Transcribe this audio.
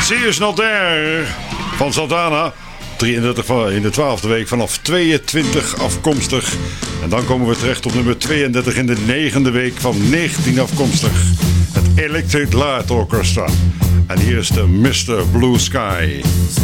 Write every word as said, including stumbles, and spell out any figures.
She Is Not There van Santana. drieëndertig in de twaalfde week vanaf tweeëntwintig afkomstig. En dan komen we terecht op nummer tweeëndertig in de negende week van negentien afkomstig. Het Electric Light Orchestra. En hier is de mister Blue Sky.